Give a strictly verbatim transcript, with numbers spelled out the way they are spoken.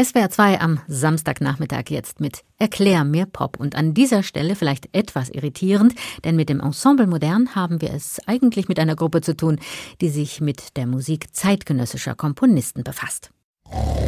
S W R zwei am Samstagnachmittag jetzt mit Erklär mir Pop. Und an dieser Stelle vielleicht etwas irritierend, denn mit dem Ensemble Modern haben wir es eigentlich mit einer Gruppe zu tun, die sich mit der Musik zeitgenössischer Komponisten befasst.